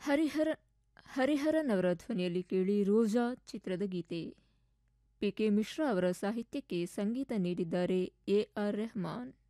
ಹರಿಹರ ಹರಿಹರನ್ ಅವರ ಧ್ವನಿಯಲ್ಲಿ ಕೇಳಿ ರೋಜಾ ಚಿತ್ರದ ಗೀತೆ. ಪಿ ಕೆ ಮಿಶ್ರಾ ಅವರ ಸಾಹಿತ್ಯಕ್ಕೆ ಸಂಗೀತ ನೀಡಿದ್ದಾರೆ ಎ ಆರ್ ರೆಹಮಾನ್.